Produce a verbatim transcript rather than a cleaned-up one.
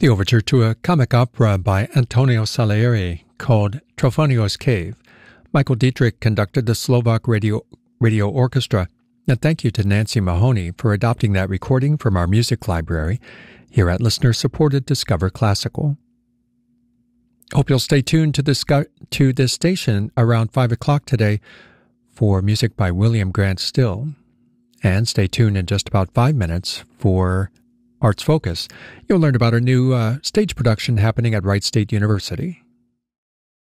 The overture to a comic opera by Antonio Salieri called Trophonio's Cave. Michael Dietrich conducted the Slovak Radio, Radio Orchestra. And thank you to Nancy Mahoney for adopting that recording from our music library here at listener-supported Discover Classical. Hope you'll stay tuned to this, to this station around five o'clock today for music by William Grant Still. And stay tuned in just about five minutes for Arts Focus. You'll learn about a new uh, stage production happening at Wright State University.